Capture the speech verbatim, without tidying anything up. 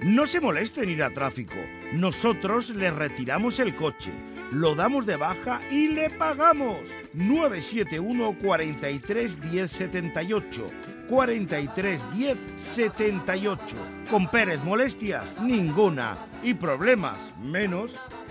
No se moleste en ir a tráfico. Nosotros le retiramos el coche, lo damos de baja y le pagamos. nueve siete uno, cuatro tres, uno cero siete ocho. cuatro tres, uno cero siete ocho. Con Pérez molestias, ninguna. Y problemas, menos.